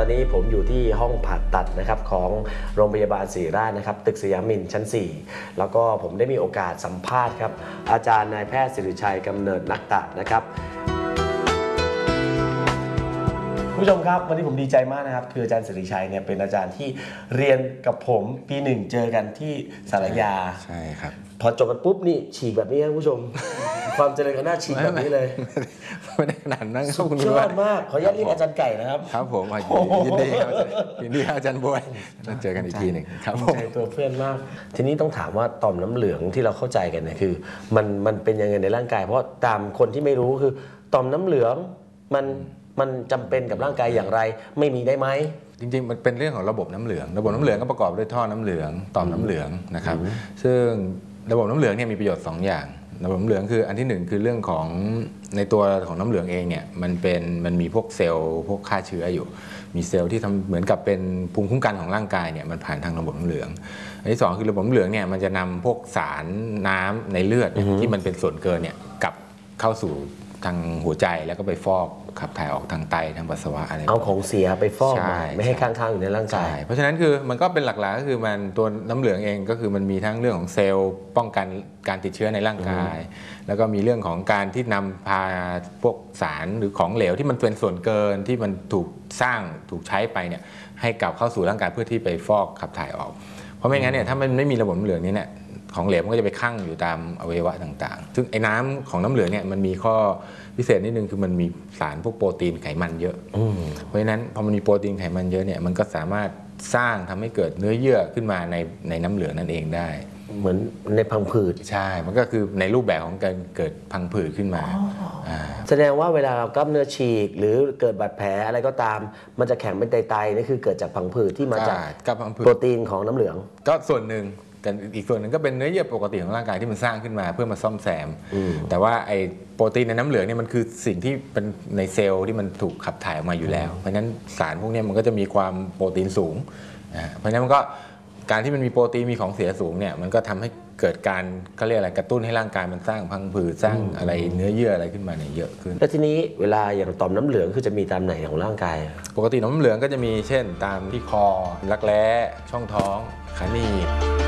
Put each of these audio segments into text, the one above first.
อนนี้ผมอยู่ที่ห้องผ่าตัดนะครับของโรงพยาบาลศิริราชนะครับตึกสยามมินชั้น 4แล้วก็ผมได้มีโอกาสสัมภาษณ์ครับอาจารย์นายแพทย์สิริชัยกำเนิดนักตะนะครับผู้ชมครับวันนี้ผมดีใจมากนะครับคืออาจารย์สิริชัยเนี่ยเป็นอาจารย์ที่เรียนกับผมปี 1เจอกันที่สารยาใช่ครับพอจบกันปุ๊บนี่ฉีกแบบนี้ครับผู้ชม ความเจริญก้าวหน้าฉีกแบบนี้เลยไม่ได้ขนาดนั้นสุดยอดมากขออนุญาตเรียกอาจารย์ไก่นะครับครับผมยินดีครับยินดีอาจารย์บวยเราเจอกันอีกทีหนึ่งครับผมใจตัวเพื่อนมากทีนี้ต้องถามว่าต่อมน้ำเหลืองที่เราเข้าใจกันเนี่ยคือมันเป็นยังไงในร่างกายเพราะตามคนที่ไม่รู้คือต่อมน้ำเหลืองมันจำเป็นกับร่างกายอย่างไรไม่มีได้ไหมจริงๆมันเป็นเรื่องของระบบน้ำเหลืองระบบน้ำเหลืองก็ประกอบด้วยท่อน้ำเหลืองต่อมน้ำเหลืองนะครับซึ่งระบบน้ำเหลืองเนี่ยมีประโยชน์2อย่างระบบน้ำเหลืองคืออันที่1คือเรื่องของในตัวของน้ำเหลืองเองเนี่ยมันมีพวกเซลล์พวกฆ่าเชื้ออยู่มีเซลล์ที่ทำเหมือนกับเป็นภูมิคุ้มกันของร่างกายเนี่ยมันผ่านทางระบบน้ำเหลืองอันที่2คือระบบน้ำเหลืองเนี่ยมันจะนำพวกสารน้ำในเลือดที่มันเป็นส่วนเกินเนี่ยกลับเข้าสู่ทางหัวใจแล้วก็ไปฟอกขับถ่ายออกทางไตทางปัสสาวะอะไรเอาของเสียไปฟอกไม่ให้ค้างอยู่ในร่างกายเพราะฉะนั้นคือมันก็เป็นหลักๆก็คือมันตัวน้ำเหลืองเองก็คือมันมีทั้งเรื่องของเซลล์ป้องกันการติดเชื้อในร่างกายแล้วก็มีเรื่องของการที่นำพาพวกสารหรือของเหลวที่มันเป็นส่วนเกินที่มันถูกสร้างถูกใช้ไปเนี่ยให้กลับเข้าสู่ร่างกายเพื่อที่ไปฟอกขับถ่ายออกเพราะไม่งั้นเนี่ยถ้ามันไม่มีระบบน้ำเหลืองนี้เนี่ยของเหลวมันก็จะไปคั่งอยู่ตามอวัยวะต่างๆซึ่งไอ้น้ำของน้ำเหลืองเนี่ยมันมีข้อพิเศษนิดนึงคือมันมีสารพวกโปรตีนไขมันเยอะเพราะฉะนั้นพอมันมีโปรตีนไขมันเยอะเนี่ยมันก็สามารถสร้างทำให้เกิดเนื้อเยื่อขึ้นมาในน้ำเหลืองนั่นเองได้เหมือนในพังผืดใช่มันก็คือในรูปแบบของการเกิดพังผืดขึ้นมาแสดงว่าเวลาเรากล้ามเนื้อฉีกหรือเกิดบาดแผลอะไรก็ตามมันจะแข็งเป็นไตๆนี่คือเกิดจากพังผืดที่มาจากโปรตีนของน้ำเหลืองก็ส่วนหนึ่งกันอีกส่วนหนึ่งก็เป็นเนื้อเยื่อปกติของร่างกายที่มันสร้างขึ้นมาเพื่อมาซ่อมแซมแต่ว่าไอ้โปรตีนในน้ำเหลืองเนี่ยมันคือสิ่งที่เป็นในเซลล์ที่มันถูกขับถ่ายออกมาอยู่แล้วเพราะฉะนั้นสารพวกนี้มันก็จะมีความโปรตีนสูงเพราะฉะนั้นมันก็การที่มันมีโปรตีนมีของเสียสูงเนี่ยมันก็ทำให้เกิดการเขาเรียกอะไรกระตุ้นให้ร่างกายมันสร้างพังผืดสร้างอะไรเนื้อเยื่ออะไรขึ้นมาเนี่ยเยอะขึ้นแล้วทีนี้เวลาอย่างต่อมน้ำเหลืองคือจะมีตามไหนของร่างกายปกติน้ำเหลืองก็จะมีเช่นตามที่คอรักแร้ช่องท้องขาหนีบ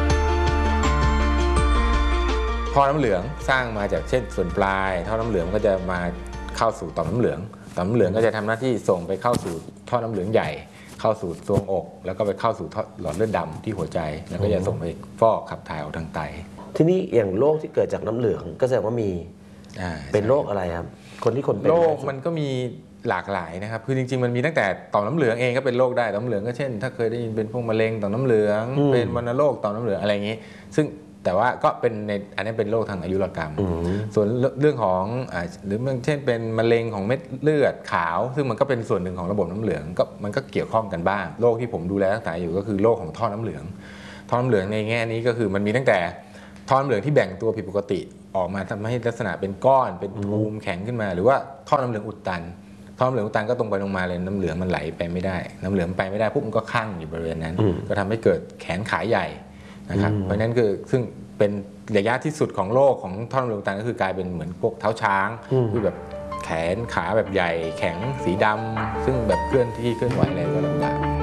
ท่อน้ำเหลืองสร้างมาจากเช่นส่วนปลายท่อน้ำเหลืองก็จะมาเข้าสู่ต่อมน้ำเหลืองต่อมน้ำเหลืองก็จะทำหน้าที่ส่งไปเข้าสู่ท่อน้ำเหลืองใหญ่เข้าสู่ทรวงอกแล้วก็ไปเข้าสู่หลอดเลือดดำที่หัวใจแล้วก็จะส่งไปฟอกขับถ่ายออกทางไตทีนี้อย่างโรคที่เกิดจากน้ำเหลืองก็แสดงว่ามีเป็นโรคอะไรครับคนเป็นโรคมันก็มีหลากหลายนะครับคือจริงๆมันมีตั้งแต่ต่อมน้ำเหลืองเองก็เป็นโรคได้ต่อมน้ำเหลืองก็เช่นถ้าเคยได้ยินเป็นพวกมะเร็งต่อมน้ำเหลืองเป็นวัณโรคต่อมน้ำเหลืองอะไรอย่างนี้ซึ่งแต่ว่าก็เป็นในอันนี้เป็นโรคทางอายุรกรรมส่วนเรื่องของหรือเช่นเป็นมะเร็งของเม็ดเลือดขาวซึ่งมันก็เป็นส่วนหนึ่งของระบบน้ำเหลืองก็มันก็เกี่ยวข้องกันบ้างโรคที่ผมดูแลรักษาอยู่ก็คือโรคของท่อน้ำเหลืองท่อน้ำเหลืองในแง่นี้ก็คือมันมีตั้งแต่ท่อน้ำเหลืองที่แบ่งตัวผิดปกติออกมาทำให้ลักษณะเป็นก้อนเป็นภูมิแข็งขึ้นมาหรือว่าท่อน้ำเหลืองอุดตันท่อน้ำเหลืองอุดตันก็ตรงไปตรงมาเลยน้ำเหลืองมันไหลไปไม่ได้น้ำเหลืองไปไม่ได้ปุ๊บมันก็คั่งอยู่บริเวณนั้นก็ทำให้เกิดแขนขาใหญ่นะครับเพราะนั้นคือซึ่งเป็นระยะที่สุดของโรคของท่อน้ำเหลืองอุดตันก็คือกลายเป็นเหมือนพวกเท้าช้างคือแบบแขนขาแบบใหญ่แข็งสีดำซึ่งแบบเคลื่อนไหวอะไรก็ลำบาก